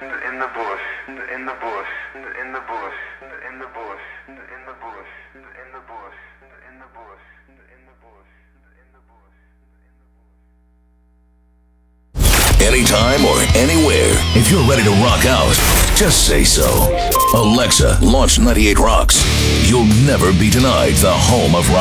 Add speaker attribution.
Speaker 1: in the bush, in the bush, in the bush, in the bush, in the bush, in the bush, in the bush, in the bush, in the bush.
Speaker 2: Anytime or anywhere, if you're ready to rock out, just say so. Alexa, launch 98 Rocks. You'll never be denied the home of rock.